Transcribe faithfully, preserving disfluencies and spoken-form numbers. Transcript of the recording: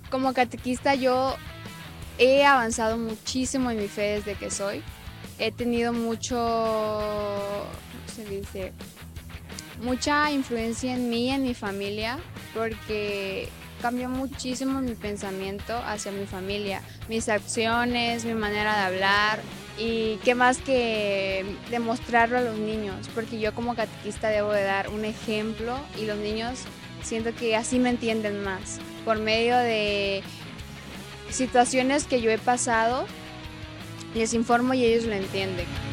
Como catequista yo he avanzado muchísimo en mi fe desde que soy. He tenido mucho, ¿cómo se dice? Mucha influencia en mí y en mi familia porque cambió muchísimo mi pensamiento hacia mi familia, mis acciones, mi manera de hablar y qué más que demostrarlo a los niños, porque yo como catequista debo de dar un ejemplo y los niños siento que así me entienden más, por medio de situaciones que yo he pasado, les informo y ellos lo entienden.